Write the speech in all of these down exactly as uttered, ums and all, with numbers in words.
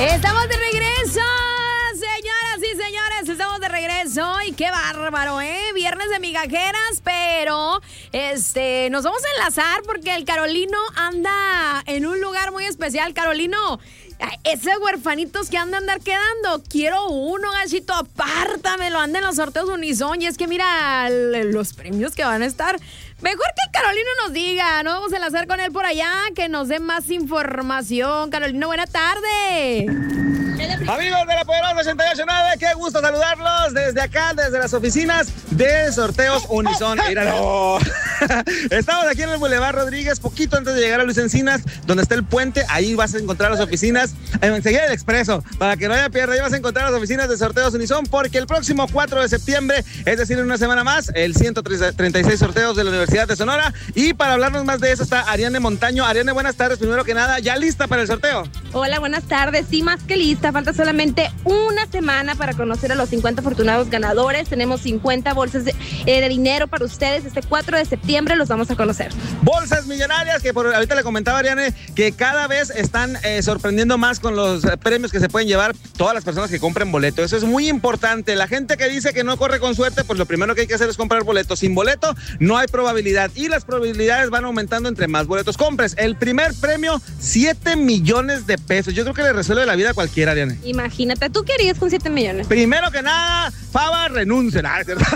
Estamos de regreso, señoras y señores, estamos de regreso y qué bárbaro, ¿eh? Viernes de migajeras, pero este, nos vamos a enlazar porque el Carolino anda en un lugar muy especial. Carolino, esos huerfanitos que andan andar quedando, quiero uno, gachito, apártamelo, anda en los sorteos Unison. Y es que mira los premios que van a estar. Mejor que Carolino nos diga, ¿no? Vamos a enlazar con él por allá, que nos dé más información. Carolino, buena tarde. Amigos de la Poderosa ochenta y ocho nueve, qué gusto saludarlos desde acá, desde las oficinas de Sorteos Unison. Míralo. Estamos aquí en el Boulevard Rodríguez, poquito antes de llegar a Luis Encinas, donde está el puente. Ahí vas a encontrar las oficinas, enseguida del Expreso, para que no haya pierde. Ahí vas a encontrar las oficinas de Sorteos Unison, porque el próximo cuatro de septiembre, es decir, en una semana más, el ciento treinta y seis sorteos de la Universidad de Sonora. Y para hablarnos más de eso está Ariane Montaño. Ariane, buenas tardes. Primero que nada, ¿ya lista para el sorteo? Hola, buenas tardes. Sí, más que lista. Falta solamente una semana para conocer a los cincuenta afortunados ganadores. Tenemos cincuenta bolsas de, eh, de dinero para ustedes. Este cuatro de septiembre los vamos a conocer. Bolsas millonarias que por ahorita le comentaba Ariane que cada vez están eh, sorprendiendo más con los eh, premios que se pueden llevar todas las personas que compren boleto. Eso es muy importante. La gente que dice que no corre con suerte, pues lo primero que hay que hacer es comprar boleto. Sin boleto no hay probabilidad y las probabilidades van aumentando entre más boletos compres. El primer premio, siete millones de pesos. Yo creo que le resuelve la vida a cualquiera, Ariane. Imagínate, ¿tú qué harías con siete millones? Primero que nada, Fava renuncia. Ah, ¿es cierto?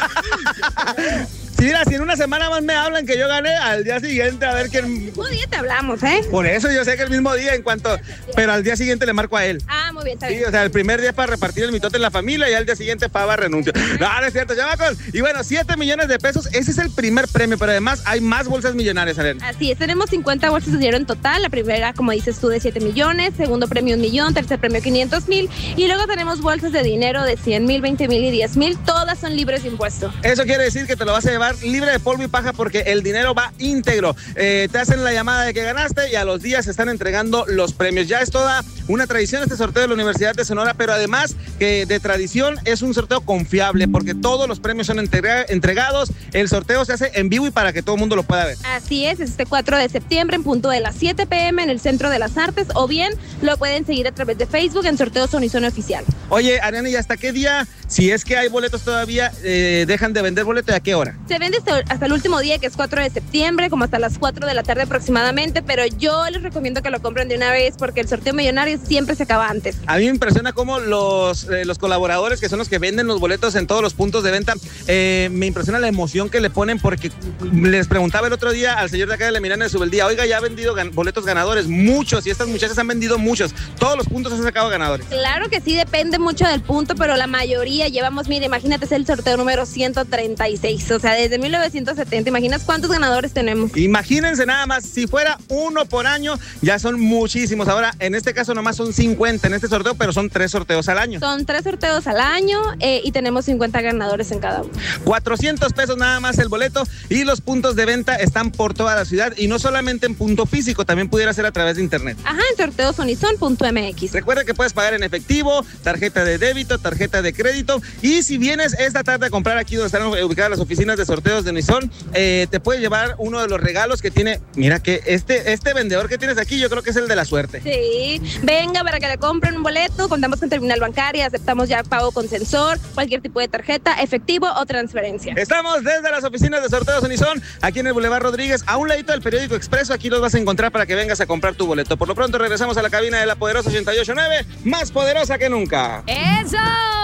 Sí, mira, si en una semana más me hablan que yo gané, al día siguiente a ver quién... El mismo día te hablamos, ¿eh? Por eso yo sé que el mismo día en cuanto... Pero al día siguiente le marco a él. Ah, muy bien, está Sí, bien. o sea, el primer día para repartir el mitote en la familia y al día siguiente Fava renuncia. No, no es cierto, chamacos. Y bueno, siete millones de pesos, ese es el primer premio, pero además hay más bolsas millonarias, Ariane. Así es, tenemos cincuenta bolsas de dinero en total. La primera, como dices tú, de siete millones. Segundo premio, un millón. Tercer premio, quinientos mil. Y luego tenemos bolsas de dinero de cien mil, veinte mil y diez mil. Todas son libres de impuesto. Eso quiere decir que te lo vas a llevar libre de polvo y paja porque el dinero va íntegro. Eh, te hacen la llamada de que ganaste y a los días se están entregando los premios. Ya es toda una tradición este sorteo de la Universidad de Sonora, pero además que de tradición es un sorteo confiable porque todos los premios son entrega- entregados. El sorteo se hace en vivo y para que todo el mundo lo pueda ver. Así es, es este cuatro de septiembre en punto de las siete pe eme en el Centro de las Artes, o bien lo pueden seguir a través de Facebook en Sorteos Unison Oficial. Oye, Ariane, ¿y hasta qué día, si es que hay boletos todavía, eh, dejan de vender boletos y a qué hora? Se vende hasta, hasta el último día, que es cuatro de septiembre, como hasta las cuatro de la tarde aproximadamente, pero yo les recomiendo que lo compren de una vez porque el sorteo millonario siempre se acaba antes. A mí me impresiona cómo los, eh, los colaboradores, que son los que venden los boletos en todos los puntos de venta, eh, me impresiona la emoción que le ponen porque les preguntaba el otro día al señor de acá de la Miranda de Subeldía, oiga, ya ha vendido gan- boletos ganadores, muchos, y estas muchachas han vendido muchos, todos los puntos han sacado ganadores. Claro que sí, depende mucho del punto, pero la mayoría llevamos, mire, imagínate, es el sorteo número ciento treinta y seis, o sea, desde mil novecientos setenta, ¿imaginas cuántos ganadores tenemos? Imagínense nada más, si fuera uno por año, ya son muchísimos. Ahora, en este caso nomás son cincuenta en este sorteo, pero son tres sorteos al año. Son tres sorteos al año eh, y tenemos cincuenta ganadores en cada uno. cuatrocientos pesos nada más el boleto y los puntos de venta están por toda la ciudad y no solamente en punto físico, también pudiera ser a través de internet. Ajá, en sorteos unison punto eme equis. Recuerda que puedes pagar en efectivo, tarjeta de débito, tarjeta de crédito y si vienes esta tarde a comprar aquí donde están ubicadas las oficinas de sorteos de Unison, eh, te puedes llevar uno de los regalos que tiene, mira que este, este vendedor que tienes aquí yo creo que es el de la suerte. Sí, venga para que le compren un boleto, contamos con terminal bancaria, aceptamos ya pago con sensor, cualquier tipo de tarjeta, efectivo o transferencia. Estamos desde las oficinas de sorteos Unison, aquí en el Boulevard Rodríguez, a un ladito del periódico Expreso, aquí los vas a encontrar para que vengas a comprar tu boleto. Por lo pronto regresamos a la cabina de la Poderosa ochenta y ocho nueve, más poderosa que nunca. ¡Eso!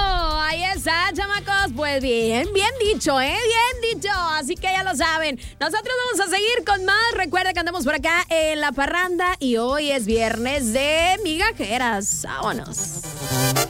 Ahí está, chamacos. Pues bien, bien dicho, ¿eh? Bien dicho. Así que ya lo saben. Nosotros vamos a seguir con más. Recuerda que andamos por acá en La Parranda y hoy es viernes de migajeras. Vámonos.